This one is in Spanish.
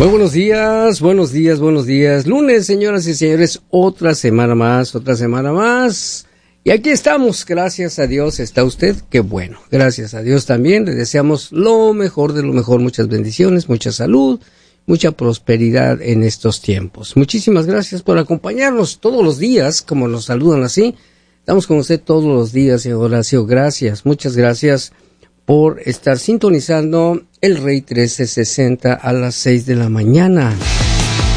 Muy buenos días, buenos días, buenos días. Lunes, señoras y señores, otra semana más. Y aquí estamos, gracias a Dios. ¿Está usted? Qué bueno. Gracias a Dios también. Le deseamos lo mejor de lo mejor. Muchas bendiciones, mucha salud, mucha prosperidad en estos tiempos. Muchísimas gracias por acompañarnos todos los días, como nos saludan así. Estamos con usted todos los días, señor Horacio. Gracias, muchas gracias por estar sintonizando el Rey 1360 a las 6 de la mañana.